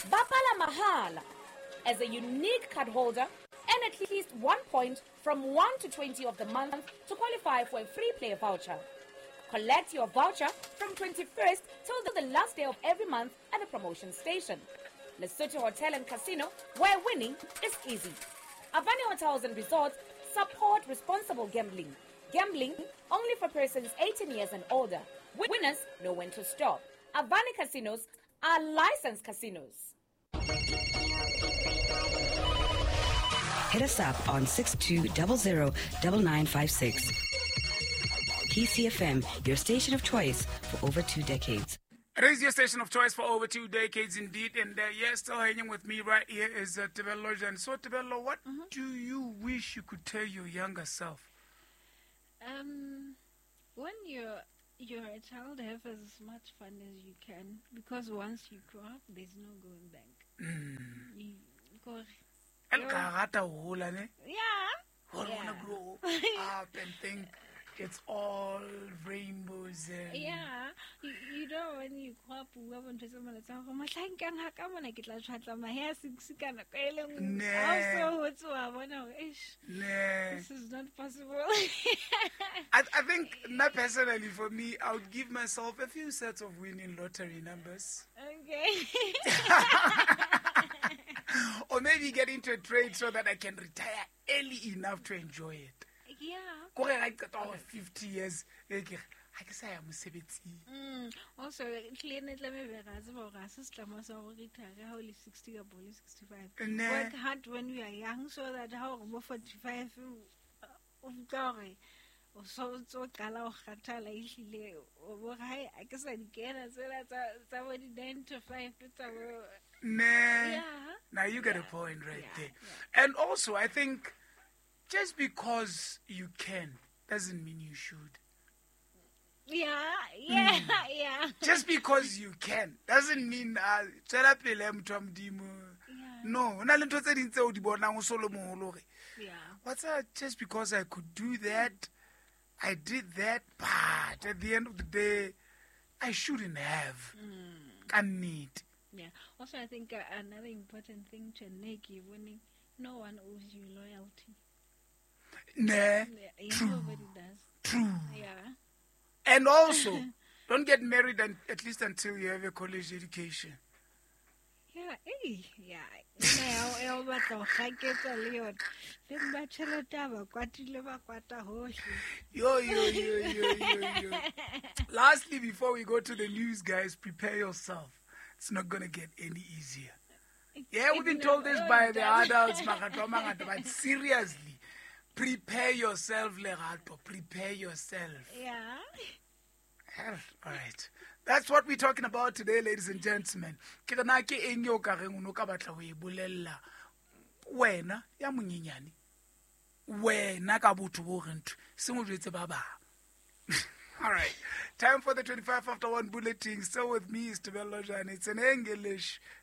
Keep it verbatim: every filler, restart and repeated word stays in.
Bapala Mahala. As a unique card holder, earn at least one point from one to twenty of the month to qualify for a free play voucher. Collect your voucher from twenty-first till the last day of every month at the promotion station. Lesotho Hotel and Casino, where winning is easy. Avani Hotels and Resorts support responsible gambling. Gambling only for persons eighteen years and older. Winners know when to stop. Avani Casinos are licensed casinos. Hit us up on six two zero zero nine nine five six. T C F M, your station of choice for over two decades. It is your station of choice for over two decades indeed. And uh, yes, still hanging with me right here is uh, Tebello. And so, Tebello, what mm-hmm. do you wish you could tell your younger self? Um, when you're, you're a child, have as much fun as you can. Because once you grow up, there's no going back. Mm. You, go, El karata hola ne? Yeah. Or yeah. wanna grow up and think it's all rainbows and yeah. You, you know when you grow up, you have to say, "I'm like, can I come and I get like try my hair six can I also what's what this is not possible." I, I think, not personally for me, I would give myself a few sets of winning lottery numbers. Okay. Or maybe get into a trade so that I can retire early enough to enjoy it. Yeah. I got over fifty years. I guess I am a Mm. Also, clean it. Let me be only sixty or sixty-five. Work hard when we are young so that how forty-five of glory. So, so, Kala Hatala, I guess I get as well as somebody nine to five. Nah. Yeah. Now you get yeah. a point right yeah. there. Yeah. And also, I think just because you can doesn't mean you should. Yeah, yeah, mm. yeah. Just because you can doesn't mean uh yeah. No, yeah. What's that? Just because I could do that, I did that, but at the end of the day, I shouldn't have. Mm. Can't need. Yeah. Also, I think uh, another important thing to make you winning, no one owes you loyalty. Nah. Yeah, True. Nobody does. True. Yeah. And also, don't get married and, at least until you have a college education. Yeah, hey, yeah. Now, yo, yo, yo, yo, yo, yo. Lastly, before we go to the news, guys, prepare yourself. It's not going to get any easier. Yeah, we've been told this by the adults, but seriously, prepare yourself, Lerato. Prepare yourself. Yeah. All right. That's what we're talking about today, ladies and gentlemen. Wena ya munyenyane. Wena ka botho bo rentho. Se mo jwetse ba ba. All right. Time for the twenty-five after one bulletin. Still with me is Tebello Jan. It's an English